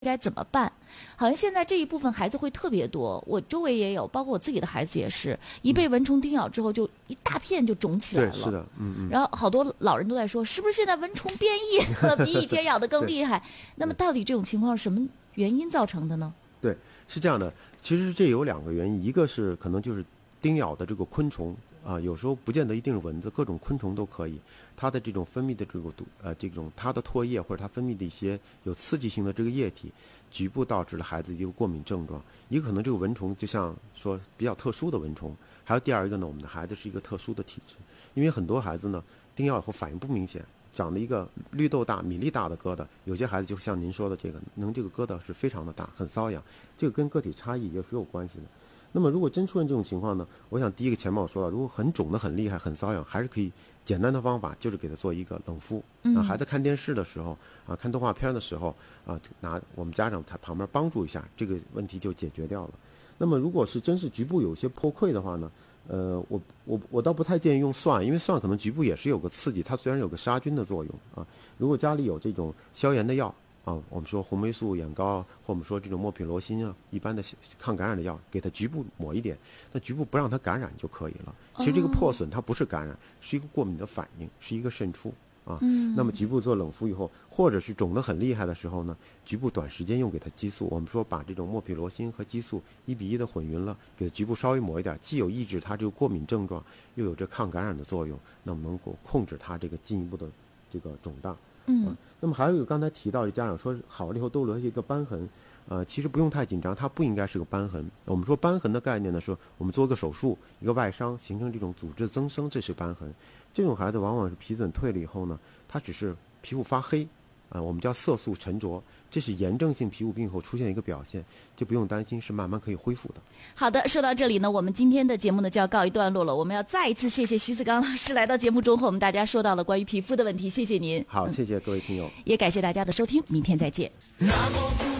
该怎么办？好像现在这一部分孩子会特别多，我周围也有，包括我自己的孩子也是，一被蚊虫叮咬之后就一大片就肿起来了。 对，是的， 然后好多老人都在说，是不是现在蚊虫变异了，比以前咬得更厉害？那么到底这种情况是什么原因造成的呢？ 对，是这样的，其实这有2个原因，一个是可能就是叮咬的这个昆虫有时候不见得一定是蚊子，各种昆虫都可以，它的这种分泌的这种它的唾液或者它分泌的一些有刺激性的这个液体，局部导致了孩子一个过敏症状。一个可能这个蚊虫就像说比较特殊的蚊虫，还有第二一个呢，我们的孩子是一个特殊的体质，因为很多孩子呢叮咬以后反应不明显，长了一个绿豆大、米粒大的疙瘩，有些孩子就像您说的这个疙瘩是非常的大，很瘙痒，这个跟个体差异也是有关系的。那么如果真出现这种情况呢，我想第一个前面我说了，如果很肿的很厉害很瘙痒，还是可以简单的方法，就是给他做一个冷敷。孩子看电视的时候看动画片的时候拿我们家长在旁边帮助一下，这个问题就解决掉了。那么如果是真是局部有些破溃的话呢，我倒不太建议用蒜，因为蒜可能局部也是有个刺激，它虽然有个杀菌的作用如果家里有这种消炎的药我们说红霉素眼膏或我们说这种莫匹罗辛一般的抗感染的药，给它局部抹一点，那局部不让它感染就可以了。其实这个破损它不是感染，是一个过敏的反应，是一个渗出那么局部做冷敷以后，或者是肿得很厉害的时候呢，局部短时间用给它激素，我们说把这种莫匹罗辛和激素1比1的混匀了，给它局部稍微抹一点，既有抑制它这个过敏症状，又有这抗感染的作用，那么能够控制它这个进一步的这个肿大。那么还有一个刚才提到的家长说好了以后都留下一个瘢痕其实不用太紧张，它不应该是个瘢痕。我们说瘢痕的概念呢，说我们做个手术，一个外伤形成这种组织增生，这是瘢痕。这种孩子往往是皮损退了以后呢，它只是皮肤发黑我们叫色素沉着，这是炎症性皮肤病后出现一个表现，就不用担心，是慢慢可以恢复的。 好的，说到这里呢，我们今天的节目呢就要告一段落了。我们要再一次谢谢徐子刚老师来到节目中和我们大家说到了关于皮肤的问题，谢谢您。 好，谢谢各位听友， 也感谢大家的收听，明天再见。